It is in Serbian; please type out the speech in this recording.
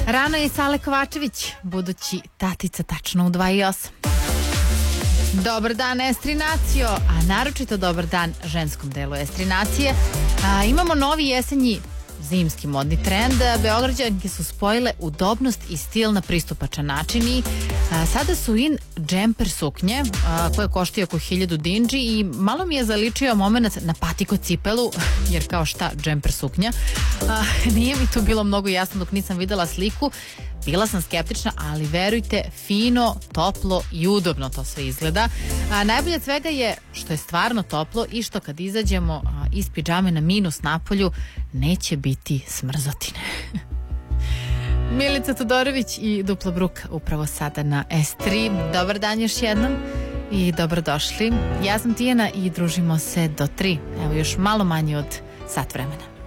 Rano je Sale Kovačević, budući tatica tačno u 2:08. Dobar dan Estrinacio, a naročito dobar dan ženskom delu Estrinacije. Imamo novi jesenji zimski modni trend. Beograđanke su spojile udobnost i stil na pristupačan način i sada su in džemper suknje koje koštaju oko 1000 dinđi i malo mi je zaličio moment na patiko cipelu, jer kao šta džemper suknja. Nije mi tu bilo mnogo jasno dok nisam videla sliku. Bila sam skeptična, ali verujte, fino, toplo i udobno to sve izgleda. Najbolje od svega je što je stvarno toplo i što kad izađemo iz pidžame na minus napolju neće biti smrzotine. Milica Todorović i Duplo Bruk upravo sada na S3. Dobar dan još jednom i dobrodošli. Ja sam Tijana i družimo se do 3. Evo još malo manje od sat vremena.